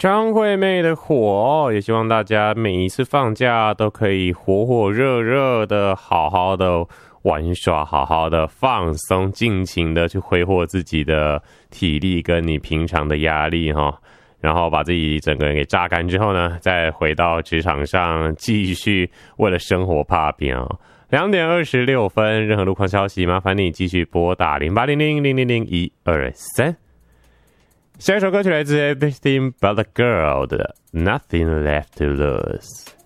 张惠妹的火，也希望大家每一次放假都可以火火热热的，好好的玩耍，好好的放松，尽情的去挥霍自己的体力跟你平常的压力哈，然后把自己整个人给榨干之后呢，再回到职场上继续为了生活打拼哦。2点26分，任何路况消息麻烦你继续拨打0800000123。下一首歌曲来自 Everything But The Girl 的 Nothing Left To Lose。